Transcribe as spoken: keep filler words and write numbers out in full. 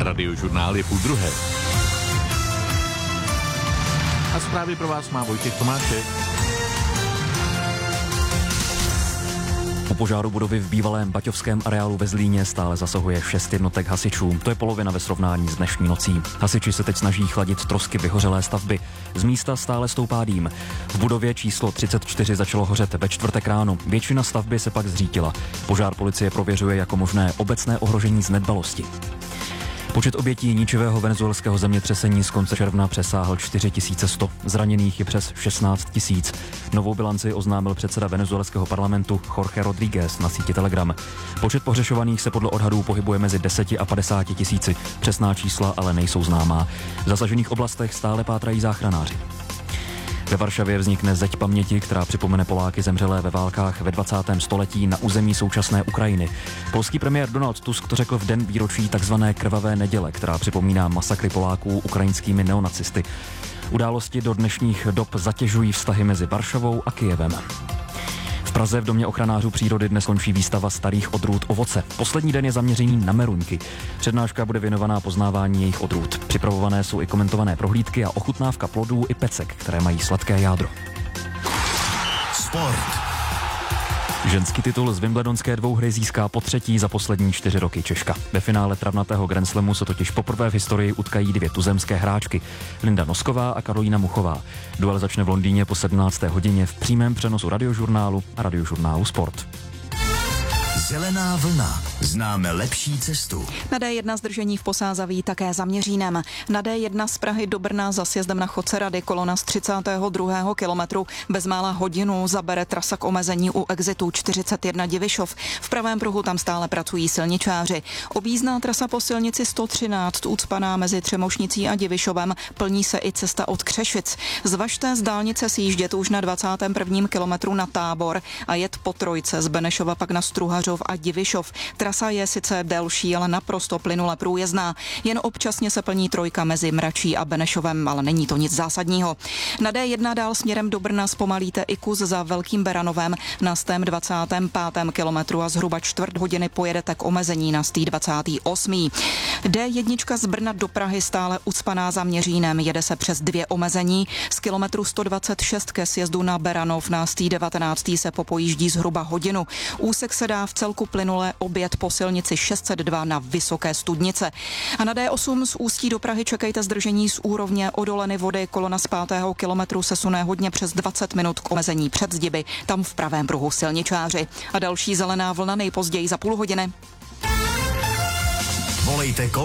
Radiožurnál je půl druhé. A zprávy pro vás má Vojtěch Tomášek. U požáru budovy v bývalém baťovském areálu ve Zlíně stále zasahuje šest jednotek hasičů. To je polovina ve srovnání s dnešní nocí. Hasiči se teď snaží chladit trosky vyhořelé stavby. Z místa stále stoupá dým. V budově číslo třicet čtyři začalo hořet ve čtvrtek ráno. Většina stavby se pak zřítila. Požár policie prověřuje jako možné obecné ohrožení z nedbalosti. Počet obětí ničivého venezuelského zemětřesení z konce června přesáhl čtyři tisíce sto. Zraněných je přes šestnáct tisíc. Novou bilanci oznámil předseda venezuelského parlamentu Jorge Rodríguez na síti Telegram. Počet pohřešovaných se podle odhadů pohybuje mezi deseti a padesáti tisíci. Přesná čísla ale nejsou známá. V zasažených oblastech stále pátrají záchranáři. Ve Varšavě vznikne zeď paměti, která připomene Poláky zemřelé ve válkách ve dvacátém století na území současné Ukrajiny. Polský premiér Donald Tusk to řekl v den výročí takzvané krvavé neděle, která připomíná masakry Poláků ukrajinskými neonacisty. Události do dnešních dob zatěžují vztahy mezi Varšavou a Kyjevem. V Praze v Domě ochranářů přírody dnes končí výstava starých odrůd ovoce. Poslední den je zaměřený na meruňky. Přednáška bude věnovaná poznávání jejich odrůd. Připravované jsou i komentované prohlídky a ochutnávka plodů i pecek, které mají sladké jádro. Sport. Ženský titul z wimbledonské dvouhry získá po třetí za poslední čtyři roky Češka. Ve finále travnatého Grand Slamu se totiž poprvé v historii utkají dvě tuzemské hráčky, Linda Nosková a Karolína Muchová. Duel začne v Londýně po sedmnácté hodině v přímém přenosu Radiožurnálu a Radiožurnálu Sport. Zelená vlna. Známe lepší cestu. Na D jedna zdržení v Posázaví také za Měřínem. Na D jedna z Prahy do Brna za sjezdem na Chodce Rady kolona z třicátého druhého kilometru bezmála hodinu zabere trasa k omezení u exitu čtyřicet jedna Divišov. V pravém pruhu tam stále pracují silničáři. Objízdná trasa po silnici sto třináct ucpaná mezi Třemošnicí a Divišovem, plní se i cesta od Křešic. Zvažte z dálnice sjíždět už na dvacátém prvním kilometru na Tábor a jet po trojce z Benešova pak na Struhařov a Divišov. Trasa je sice delší, ale naprosto plynule průjezdná. Jen občasně se plní trojka mezi Mračí a Benešovem, ale není to nic zásadního. Na D jedna dál směrem do Brna zpomalíte i kus za Velkým Beranovem na stém dvacátém pátém kilometru a zhruba čtvrt hodiny pojedete k omezení na stý dvacátý osmý D jedna z Brna do Prahy stále ucpaná za Měřínem, jede se přes dvě omezení. Z kilometru sto dvacet šest ke sjezdu na Beranov na stý devatenáctý se popojíždí zhruba hodinu. Úsek se dá v celku plynule objet po silnici šest set dva na Vysoké Studnice. A na D osm z Ústí do Prahy čekejte zdržení z úrovně Odoleny vody. Kolona z pátého kilometru se sune hodně přes dvacet minut k omezení před Zdiby, tam v pravém pruhu silničáři. A další zelená vlna nejpozději za půl hodiny. Volejte